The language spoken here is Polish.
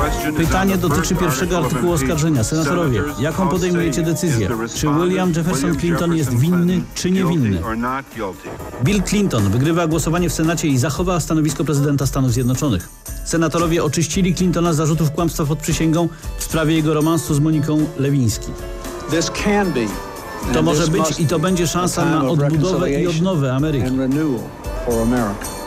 Pytanie dotyczy pierwszego artykułu oskarżenia. Senatorowie, jaką podejmujecie decyzję? Czy William Jefferson Clinton jest winny, czy niewinny? Bill Clinton wygrywa głosowanie w Senacie i zachowa stanowisko prezydenta Stanów Zjednoczonych. Senatorowie oczyścili Clintona z zarzutów kłamstwa pod przysięgą w sprawie jego romansu z Moniką Lewiński. To może być i to będzie szansa na odbudowę i odnowę Ameryki.